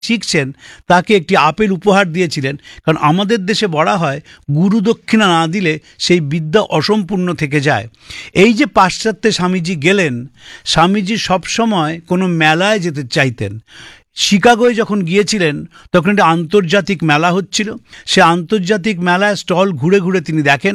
শিখছেন তাকে একটি আপেল উপহার দিয়েছিলেন, কারণ আমাদের দেশে বলা হয় গুরু দক্ষিণা না দিলে সেই বিদ্যা অসম্পূর্ণ থেকে যায়। এই যে পাশ্চাত্যে স্বামীজি গেলেন, স্বামীজি সবসময় কোনো মেলায় যেতে চাইতেন। শিকাগোয় যখন গিয়েছিলেন তখন একটা আন্তর্জাতিক মেলা হচ্ছিল, সে আন্তর্জাতিক মেলায় স্টল ঘুরে ঘুরে তিনি দেখেন।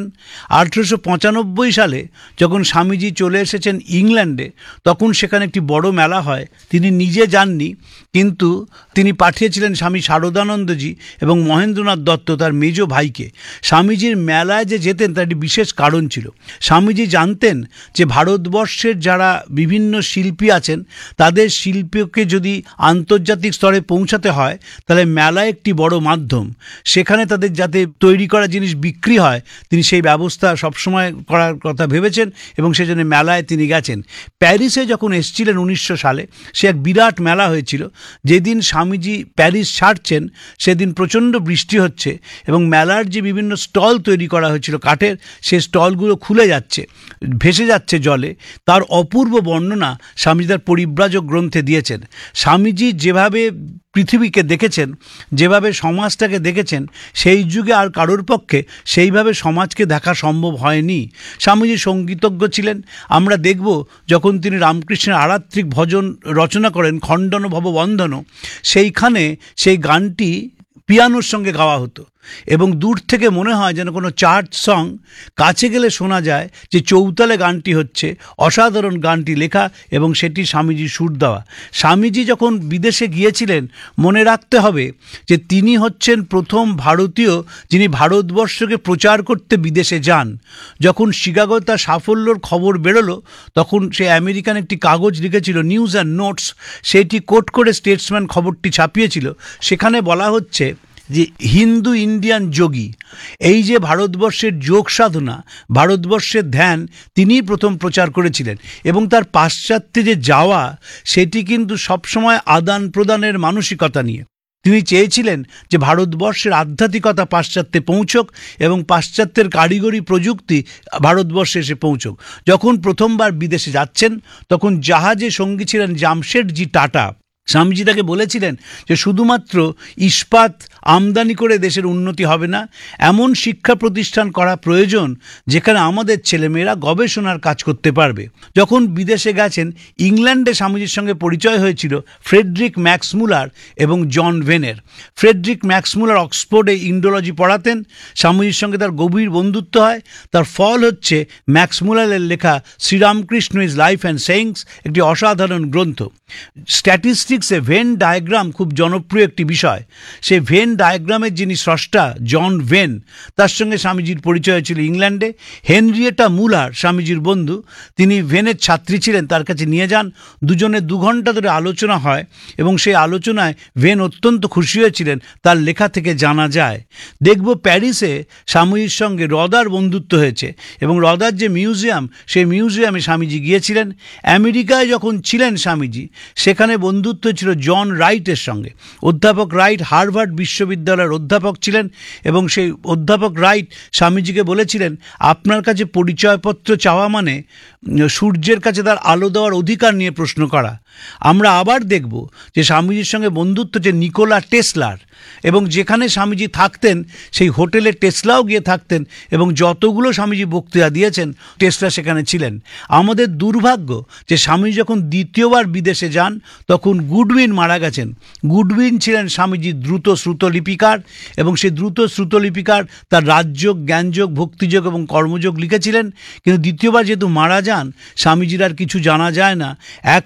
1895 সালে যখন স্বামীজি চলে এসেছেন ইংল্যান্ডে, তখন সেখানে একটি বড় মেলা হয়। তিনি নিজে যাননি, কিন্তু তিনি পাঠিয়েছিলেন স্বামী শারদানন্দজি এবং মহেন্দ্রনাথ দত্ত তার মেজ ভাইকে। স্বামীজির মেলায় যে যেতেন তার একটি বিশেষ কারণ ছিল। স্বামীজি জানতেন যে ভারতবর্ষের যারা বিভিন্ন শিল্পী আছেন তাদের শিল্পকে যদি আন্তর্জাতিক স্তরে পৌঁছাতে হয় তাহলে মেলা একটি বড় মাধ্যম। সেখানে তাদের যাতে তৈরি করা জিনিস বিক্রি হয়, তিনি সেই ব্যবস্থা সবসময় করার কথা ভেবেছেন এবং সেজন্য মেলায় তিনি গেছেন। প্যারিসে যখন এসেছিলেন 1900 সালে, সে এক বিরাট মেলা হয়েছিল। যেদিন স্বামীজি প্যারিস ছাড়ছেন সেদিন প্রচণ্ড বৃষ্টি হচ্ছে এবং মেলার যে বিভিন্ন স্টল তৈরি করা হয়েছিল কাঠের, সে স্টলগুলো খুলে যাচ্ছে, ভেসে যাচ্ছে জলে। তার অপূর্ব বর্ণনা স্বামীজি তার পরিব্রাজক গ্রন্থে দিয়েছেন। স্বামীজি যেভাবে পৃথিবীকে দেখেছেন, যেভাবে সমাজটাকে দেখেছেন, সেই যুগে আর কারোর পক্ষে সেইভাবে সমাজকে দেখা সম্ভব হয়নি। স্বামীজি সঙ্গীতজ্ঞ ছিলেন। আমরা দেখব যখন তিনি রামকৃষ্ণের আরাত্রিক ভজন রচনা করেন খণ্ডন ভববন্ধন, সেইখানে সেই গানটি পিয়ানোর সঙ্গে গাওয়া হতো এবং দূর থেকে মনে হয় যেন কোনো চার্চ সং, কাছে গেলে শোনা যায় যে চৌতালে গানটি হচ্ছে। অসাধারণ গানটি লেখা এবং সেটি স্বামীজি সুর দেওয়া। স্বামীজি যখন বিদেশে গিয়েছিলেন, মনে রাখতে হবে যে তিনি হচ্ছেন প্রথম ভারতীয় যিনি ভারতবর্ষকে প্রচার করতে বিদেশে যান। যখন শিকাগো তার সাফল্যর খবর বেরোলো, তখন সে আমেরিকান একটি কাগজ লিখেছিল নিউজ অ্যান্ড নোটস, সেটি কোট করে স্টেটসম্যান খবরটি ছাপিয়েছিল। সেখানে বলা হচ্ছে যে হিন্দু ইন্ডিয়ান যোগী, এই যে ভারতবর্ষের যোগ সাধনা, ভারতবর্ষের ধ্যান, তিনিই প্রথম প্রচার করেছিলেন। এবং তার পাশ্চাত্যে যে যাওয়া, সেটি কিন্তু সবসময় আদান প্রদানের মানসিকতা নিয়ে। তিনি চেয়েছিলেন যে ভারতবর্ষের আধ্যাত্মিকতা পাশ্চাত্যে পৌঁছক এবং পাশ্চাত্যের কারিগরি প্রযুক্তি ভারতবর্ষে এসে পৌঁছক। যখন প্রথমবার বিদেশে যাচ্ছেন, তখন জাহাজে সঙ্গী ছিলেন জামশেদজি টাটা। স্বামীজি তাকে বলেছিলেন যে শুধুমাত্র ইস্পাত আমদানি করে দেশের উন্নতি হবে না, এমন শিক্ষা প্রতিষ্ঠান করা প্রয়োজন যেখানে আমাদের ছেলেমেয়েরা গবেষণার কাজ করতে পারবে। যখন বিদেশে গেছেন, ইংল্যান্ডে স্বামীজির সঙ্গে পরিচয় হয়েছিল ফ্রেডরিক ম্যাক্সমূলার এবং জন ভেনের। ফ্রেডরিক ম্যাক্সমূলার অক্সফোর্ডে ইন্ডোলজি পড়াতেন। স্বামীজির সঙ্গে তার গভীর বন্ধুত্ব হয়। তার ফল হচ্ছে ম্যাক্সমূলারের লেখা Sri Ramakrishna is life and sayings, একটি অসাধারণ গ্রন্থ। স্ট্যাটিস্টিক্সে ভেন ডায়াগ্রাম খুব জনপ্রিয় একটি বিষয়। সে ভেন ডায়াগ্রামের যিনি স্রষ্টা জন ভেন, তার সঙ্গে স্বামীজির পরিচয় ছিল ইংল্যান্ডে। হেনরিয়েটা মুলার স্বামীজির বন্ধু, তিনি ভেনের ছাত্রী ছিলেন, তার কাছে নিয়ে যান। দুজনে 2 ঘন্টা ধরে আলোচনা হয় এবং সেই আলোচনায় ভেন অত্যন্ত খুশি হয়েছিলেন, তার লেখা থেকে জানা যায়। দেখব প্যারিসে স্বামীজির সঙ্গে রদার বন্ধুত্ব হয়েছে এবং রদার যে মিউজিয়াম, সেই মিউজিয়ামে স্বামীজি গিয়েছিলেন। আমেরিকায় যখন ছিলেন স্বামীজি, সেখানে বন্ধুত্ব ছিল জন রাইটের সঙ্গে। অধ্যাপক রাইট হার্ভার্ড বিশ্ববিদ্যালয়ের অধ্যাপক ছিলেন এবং সেই অধ্যাপক রাইট স্বামীজিকে বলেছিলেন, আপনার কাছে পরিচয়পত্র চাওয়া মানে সূর্যের কাছে তার আলো দেওয়ার অধিকার নিয়ে প্রশ্ন করা। আমরা আবার দেখব যে স্বামীজির সঙ্গে বন্ধুত্ব যে নিকোলা টেসলার, এবং যেখানে স্বামীজি থাকতেন সেই হোটেলে টেসলাও গিয়ে থাকতেন এবং যতগুলো স্বামীজি বক্তৃতা দিয়েছেন টেসলা সেখানে ছিলেন। আমাদের দুর্ভাগ্য যে স্বামীজি যখন দ্বিতীয়বার বিদেশে যান, তখন গুডউইন মারা গেছেন। গুডউইন ছিলেন স্বামীজির দ্রুত শ্রুতলিপিকার এবং সেই দ্রুত শ্রুতলিপিকার তার রাজযোগ, জ্ঞানযোগ, ভক্তিযোগ এবং কর্মযোগ লিখেছিলেন। কিন্তু দ্বিতীয়বার যেহেতু মারা যান, স্বামীজির আর কিছু জানা যায় না।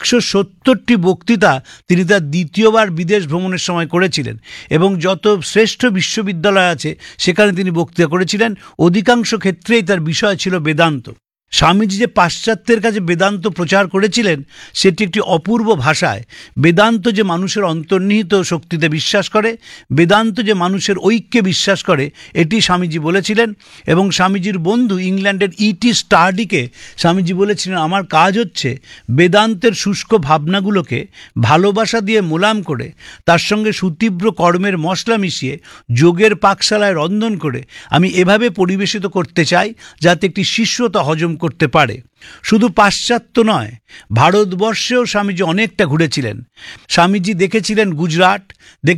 170টি বক্তৃতা তিনি তার দ্বিতীয়বার বিদেশ ভ্রমণের সময় করেছিলেন এবং যত শ্রেষ্ঠ বিশ্ববিদ্যালয় আছে সেখানে তিনি বক্তৃতা করেছিলেন। অধিকাংশ ক্ষেত্রেই তার বিষয় ছিল বেদান্ত। স্বামীজি যে পাশ্চাত্যের কাছে বেদান্ত প্রচার করেছিলেন, সেটি একটি অপূর্ব ভাষায়। বেদান্ত যে মানুষের অন্তর্নিহিত শক্তিতে বিশ্বাস করে, বেদান্ত যে মানুষের ঐক্যে বিশ্বাস করে, এটি স্বামীজি বলেছিলেন। এবং স্বামীজির বন্ধু ইংল্যান্ডের ইটি স্টার্ডিকে স্বামীজি বলেছিলেন, আমার কাজ হচ্ছে বেদান্তের শুষ্ক ভাবনাগুলোকে ভালোবাসা দিয়ে মোলাম করে, তার সঙ্গে সুতীব্র কর্মের মশলা মিশিয়ে, যোগের পাকশালায় রন্ধন করে আমি এভাবে পরিবেশিত করতে চাই যাতে একটি শিষ্য তা হজম করতে পারে। শুধু পাশ্চাত্য নয়, ভারতবর্ষেও স্বামীজি অনেকটা ঘুরেছিলেন। স্বামীজি দেখেছিলেন গুজরাট,